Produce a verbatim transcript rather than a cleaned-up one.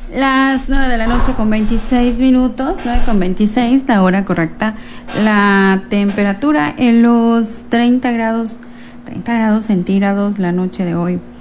Las nueve de la noche con veintiséis minutos, nueve con veintiséis, la hora correcta. La temperatura en los treinta grados, treinta grados centígrados la noche de hoy.